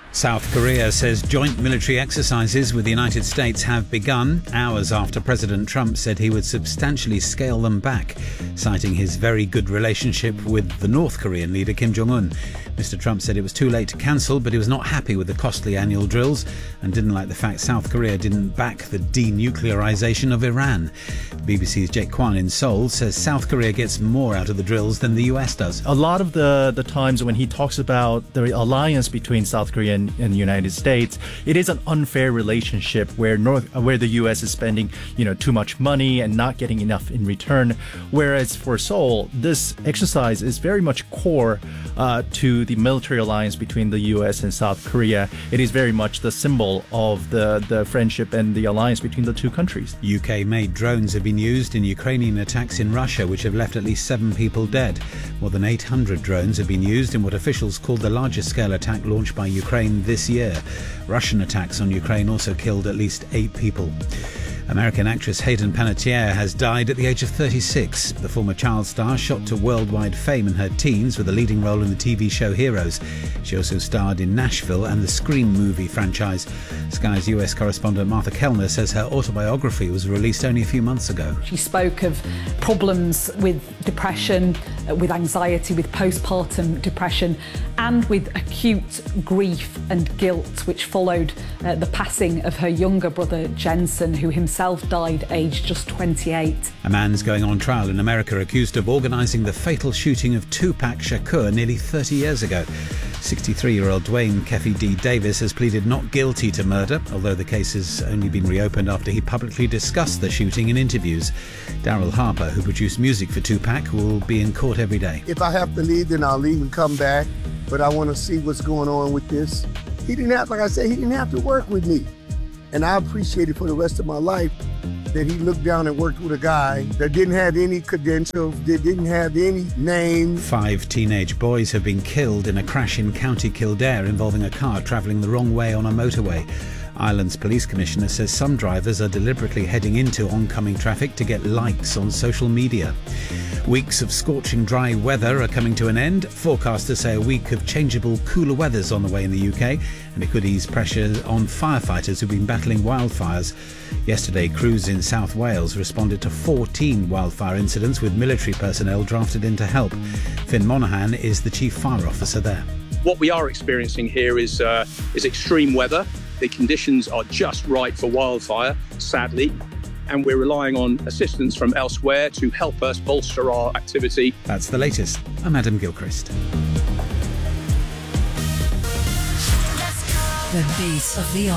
South Korea says joint military exercises with the United States have begun, hours after President Trump said he would substantially scale them back, citing his very good relationship with the North Korean leader Kim Jong-un. Mr. Trump said it was too late to cancel, but he was not happy with the costly annual drills and didn't like the fact South Korea didn't back the denuclearization of Iran. BBC's Jake Kwan in Seoul says South Korea gets more out of the drills than the US does. A lot of the times when he talks about the alliance between South Korea and the United States, it is an unfair relationship where the US is spending too much money and not getting enough in return. Whereas for Seoul, this exercise is very much core to the military alliance between the US and South Korea. It is very much the symbol of the friendship and the alliance between the two countries. UK-made drones have been used in Ukrainian attacks in Russia, which have left at least 7 people dead. More than 800 drones have been used in what officials called the largest scale attack launched by Ukraine this year. Russian attacks on Ukraine also killed at least 8 people. American actress Hayden Panettiere has died at the age of 36. The former child star shot to worldwide fame in her teens with a leading role in the TV show Heroes. She also starred in Nashville and the Scream movie franchise. Sky's US correspondent Martha Kellner says her autobiography was released only a few months ago. She spoke of problems with depression, with anxiety, with postpartum depression, and with acute grief and guilt, which followed the passing of her younger brother Jensen, who himself died aged just 28. A man's going on trial in America accused of organising the fatal shooting of Tupac Shakur nearly 30 years ago. 63-year-old Dwayne Keffe D. Davis has pleaded not guilty to murder, although the case has only been reopened after he publicly discussed the shooting in interviews. Daryl Harper, who produced music for Tupac, will be in court every day. If I have to leave, then I'll leave and come back, but I want to see what's going on with this. He didn't have to work with me. And I appreciate it for the rest of my life that he looked down and worked with a guy that didn't have any credentials, that didn't have any name. 5 teenage boys have been killed in a crash in County Kildare involving a car travelling the wrong way on a motorway. Ireland's police commissioner says some drivers are deliberately heading into oncoming traffic to get likes on social media. Weeks of scorching dry weather are coming to an end. Forecasters say a week of changeable cooler weather's on the way in the UK, and it could ease pressure on firefighters who've been battling wildfires. Yesterday, crews in South Wales responded to 14 wildfire incidents with military personnel drafted in to help. Finn Monaghan is the chief fire officer there. What we are experiencing here is extreme weather. The conditions are just right for wildfire, sadly, and we're relying on assistance from elsewhere to help us bolster our activity. That's the latest. I'm Adam Gilchrist. The beat of the